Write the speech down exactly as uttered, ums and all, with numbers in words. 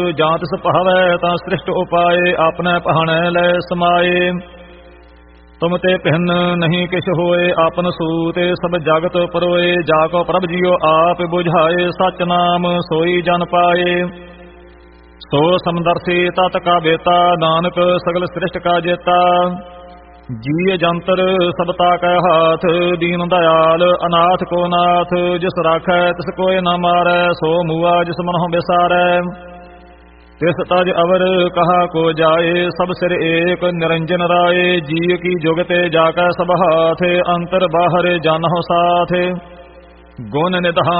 ਜਾਂ ਤਿਸ ਭਾਵੈ ਤਾਂ ਸ੍ਰਿਸ਼ਟ ਉਪਾਏ ਆਪਨੇ ਪਹਾਣੈ ਲੈ ਸਮਾਏ। ਤੁਮ ਤੇ ਭਿੰਨ ਨਹੀਂ ਕਿਛ ਹੋਏ ਆਪਨ ਸੂਤੇ ਸਭ ਜਗਤ ਪਰੋਏ। ਜਾ ਕੋ ਪ੍ਰਭ ਜੀਓ ਆਪ ਬੁਝਾਏ ਸਚ ਨਾਮ ਸੋਈ ਜਨ ਪਾਏ। ਸੋ ਸਮਦਰਸੀ ਤਤ ਕਾ ਬੇਤਾ ਨਾਨਕ ਸਗਲ ਸ੍ਰਿਸ਼ਟ ਕਾ ਜੇਤਾ। ਜੀ ਜੰਤਰ ਸਬਤਾ ਕੈ ਹਾਥ ਦੀਨ ਦਇਆਲ ਅਨਾਥ ਕੋ ਨਾਥ। ਜਿਸ ਰਾਖੈ ਤਿਸ ਕੋਇ ਨ ਮਾਰੈ ਸੋ ਮੂਆ ਜਿਸ ਮਨਹੁ ਬਿਸਾਰੈ। ਤਿਸ ਤਜ ਅਵਰ ਕਹਾ ਕੋ ਜਾਏ ਸਭ ਸਿਰ ਏਕ ਨਿਰੰਜਨ ਰਾਏ। ਜੀ ਕੀ ਜੁਗਤੇ ਜਾ ਕੈ ਸਭ ਹਾਥ ਅੰਤਰ ਬਾਹਰ ਜਾਨਹੁ ਸਾਥ। ਗੁਣ ਨਿਧਾਨ